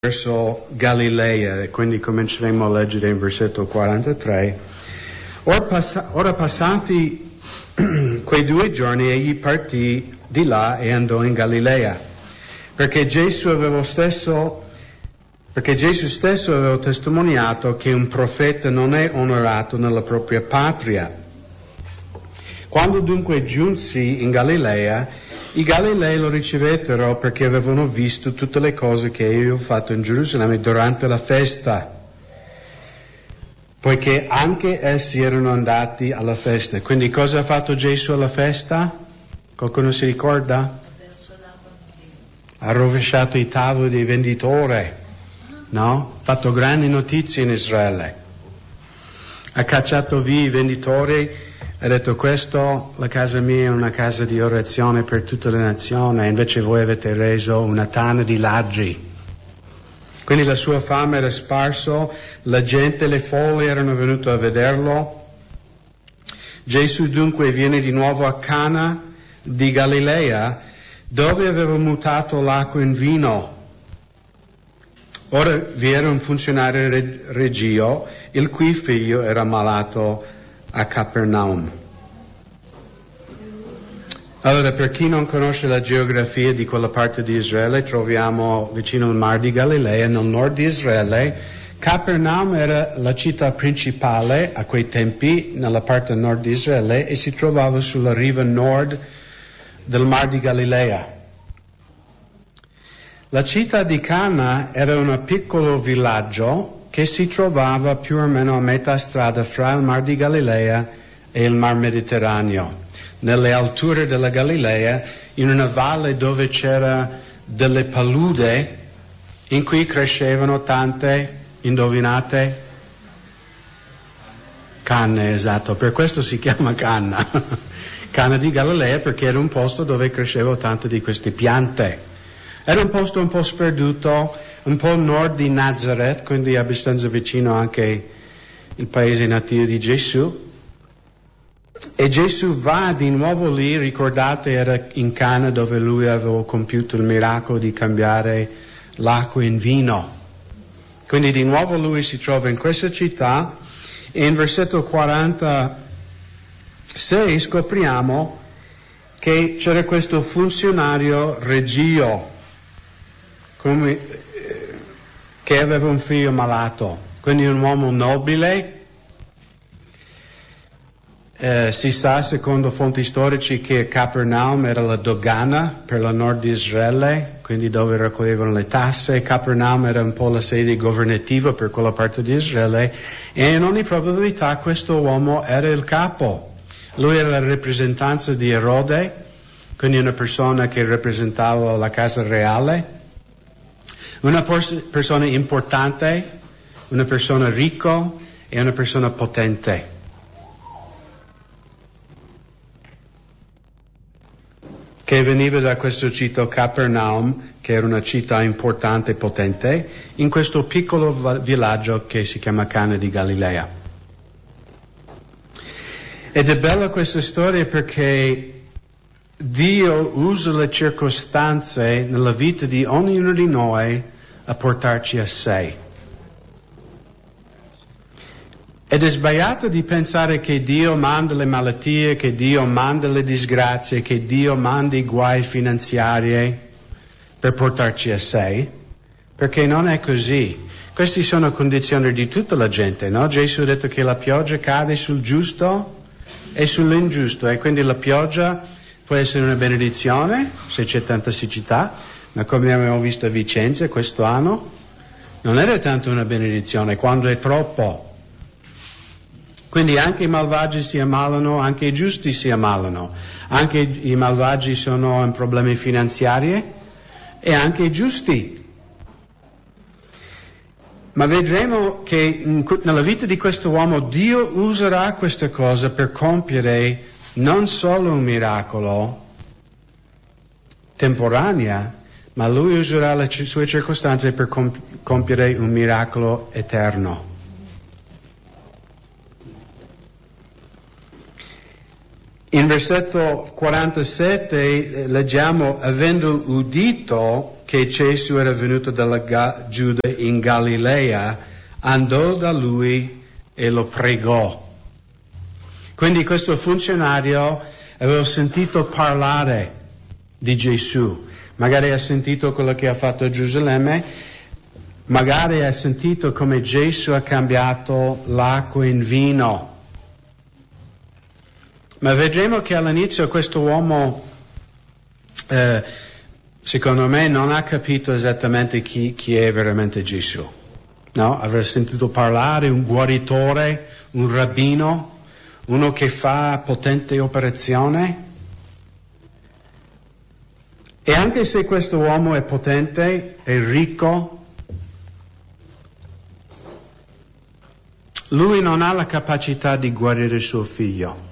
verso Galilea, e quindi cominceremo a leggere in versetto 43. Ora passati quei 2 giorni egli partì di là e andò in Galilea, perché Gesù stesso aveva testimoniato che un profeta non è onorato nella propria patria. Quando dunque giunsi in Galilea, i Galilei lo ricevettero perché avevano visto tutte le cose che io ho fatto in Gerusalemme durante la festa, poiché anche essi erano andati alla festa. Quindi cosa ha fatto Gesù alla festa? Qualcuno si ricorda? Ha rovesciato i tavoli dei venditori, no? Ha fatto grandi notizie in Israele. Ha cacciato via i venditori. Ha detto: questo, la casa mia è una casa di orazione per tutte le nazioni, invece voi avete reso una tana di ladri. Quindi la sua fama era sparso, la gente, le folle erano venute a vederlo. Gesù dunque viene di nuovo a Cana di Galilea, dove aveva mutato l'acqua in vino. Ora vi era un funzionario regio, il cui figlio era malato a Capernaum. Allora, per chi non conosce la geografia di quella parte di Israele, troviamo vicino al Mar di Galilea, nel nord di Israele. Capernaum era la città principale a quei tempi nella parte nord di Israele e si trovava sulla riva nord del Mar di Galilea. La città di Cana era un piccolo villaggio che si trovava più o meno a metà strada fra il Mar di Galilea e il Mar Mediterraneo, nelle alture della Galilea, in una valle dove c'era delle palude in cui crescevano tante, indovinate? Canne, esatto, per questo si chiama Cana. Cana di Galilea perché era un posto dove crescevano tante di queste piante. Era un posto un po' sperduto, un po' a nord di Nazareth, quindi abbastanza vicino anche il paese nativo di Gesù. E Gesù va di nuovo lì, ricordate, era in Cana dove lui aveva compiuto il miracolo di cambiare l'acqua in vino. Quindi di nuovo lui si trova in questa città e in versetto 46 scopriamo che c'era questo funzionario regio che aveva un figlio malato, quindi un uomo nobile. Si sa, secondo fonti storici, che Capernaum era la dogana per la nord di Israele, quindi dove raccoglievano le tasse. Capernaum era un po' la sede governativa per quella parte di Israele e in ogni probabilità questo uomo era il capo. Lui era la rappresentanza di Erode, quindi una persona che rappresentava la casa reale. Una persona importante, una persona ricca e una persona potente. Che veniva da questo città Capernaum, che era una città importante e potente, in questo piccolo villaggio che si chiama Cana di Galilea. Ed è bella questa storia perché Dio usa le circostanze nella vita di ognuno di noi a portarci a sé. Ed è sbagliato di pensare che Dio manda le malattie, che Dio manda le disgrazie, che Dio manda i guai finanziari per portarci a sé, perché non è così. Queste sono condizioni di tutta la gente, no? Gesù ha detto che la pioggia cade sul giusto e sull'ingiusto, e quindi la pioggia può essere una benedizione se c'è tanta siccità, ma come abbiamo visto a Vicenza questo anno, non era tanto una benedizione quando è troppo. Quindi anche i malvagi si ammalano, anche i giusti si ammalano, anche i malvagi sono in problemi finanziari e anche i giusti. Ma vedremo che nella vita di questo uomo Dio userà questa cosa per compiere non solo un miracolo temporaneo, ma lui userà le sue circostanze per compiere un miracolo eterno. In versetto 47 leggiamo: avendo udito che Gesù era venuto dalla Giuda in Galilea, andò da lui e lo pregò. Quindi questo funzionario aveva sentito parlare di Gesù, magari ha sentito quello che ha fatto a Gerusalemme, magari ha sentito come Gesù ha cambiato l'acqua in vino. Ma vedremo che all'inizio questo uomo, secondo me, non ha capito esattamente chi è veramente Gesù. No? Avrà sentito parlare un guaritore, un rabbino, uno che fa potente operazione. E anche se questo uomo è potente, è ricco, lui non ha la capacità di guarire suo figlio.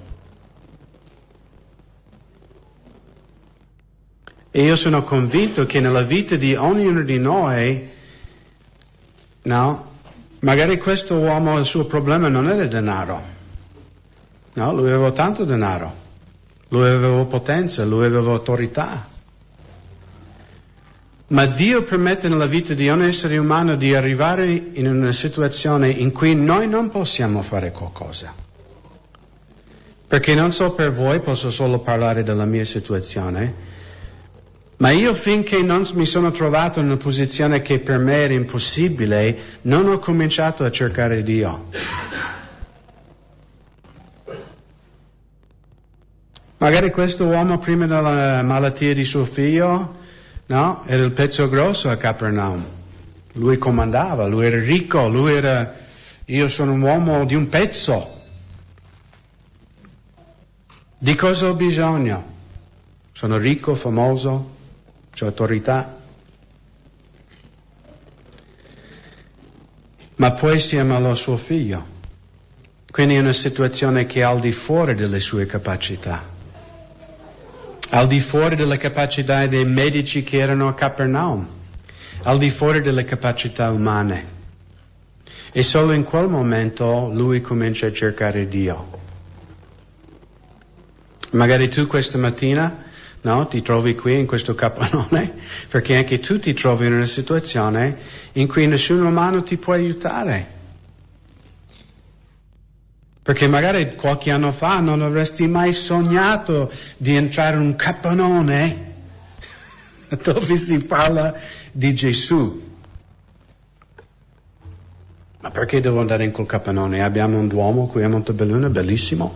E io sono convinto che nella vita di ognuno di noi, no, magari questo uomo, il suo problema non era denaro. No, lui aveva tanto denaro, lui aveva potenza, lui aveva autorità. Ma Dio permette nella vita di ogni essere umano di arrivare in una situazione in cui noi non possiamo fare qualcosa. Perché non so per voi, posso solo parlare della mia situazione, ma io finché non mi sono trovato in una posizione che per me era impossibile, non ho cominciato a cercare Dio. Magari questo uomo prima della malattia di suo figlio, no, era il pezzo grosso a Capernaum. Lui comandava, lui era ricco, io sono un uomo di un pezzo. Di cosa ho bisogno? Sono ricco, famoso, ho autorità. Ma poi si ammalò suo figlio. Quindi è una situazione che è al di fuori delle sue capacità. Al di fuori delle capacità dei medici che erano a Capernaum, al di fuori delle capacità umane. E solo in quel momento lui comincia a cercare Dio. Magari tu questa mattina, no, ti trovi qui in questo capannone, perché anche tu ti trovi in una situazione in cui nessun umano ti può aiutare. Perché magari qualche anno fa non avresti mai sognato di entrare in un capannone dove si parla di Gesù. Ma perché devo andare in quel capannone? Abbiamo un duomo qui a Montebelluna, bellissimo.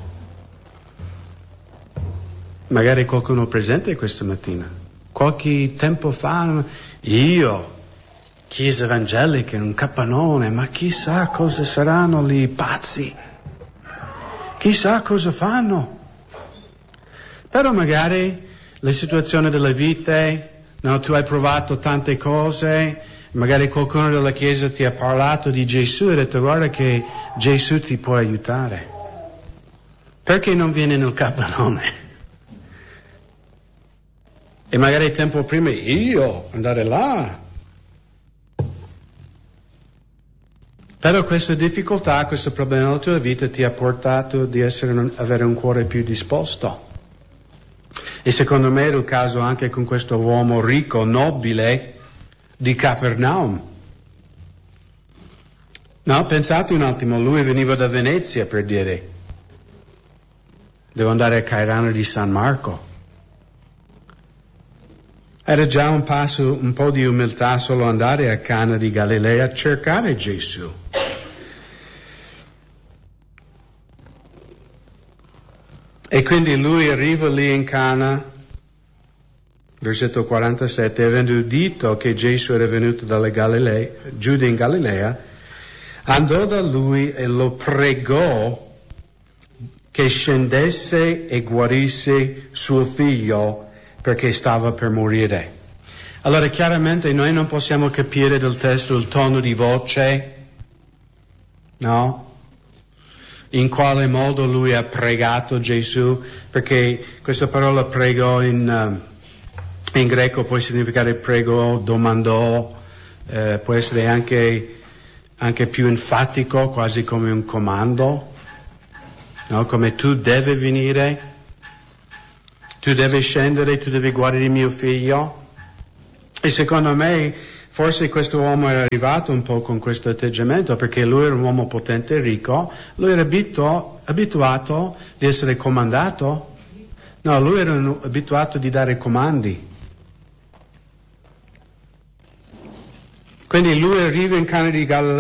Magari qualcuno presente questa mattina. Qualche tempo fa, io, chiesa evangelica in un capannone, ma chissà cosa saranno lì pazzi. Chissà cosa fanno. Però magari la situazione della vita, no, tu hai provato tante cose, magari qualcuno della Chiesa ti ha parlato di Gesù e ha detto guarda che Gesù ti può aiutare. Perché non vieni nel capannone? E magari tempo prima io andare là. Però questa difficoltà, questo problema nella tua vita ti ha portato di avere un cuore più disposto. E secondo me era il caso anche con questo uomo ricco, nobile di Capernaum. No, pensate un attimo, lui veniva da Venezia per dire. Devo andare a Cairano di San Marco. Era già un passo, un po' di umiltà solo andare a Cana di Galilea a cercare Gesù. E quindi lui arriva lì in Cana, versetto 47, avendo udito che Gesù era venuto dalle Galilea, giù in Galilea, andò da lui e lo pregò che scendesse e guarisse suo figlio perché stava per morire. Allora chiaramente noi non possiamo capire dal testo il tono di voce, no? In quale modo lui ha pregato Gesù, perché questa parola pregò in greco può significare pregò, domandò, può essere anche più enfatico, quasi come un comando, no? Come tu devi venire, tu devi scendere, tu devi guardare mio figlio. E secondo me forse questo uomo era arrivato un po' con questo atteggiamento, perché lui era un uomo potente e ricco, lui era abituato di essere comandato. No, lui era abituato di dare comandi. Quindi lui arriva in Cana di Galilea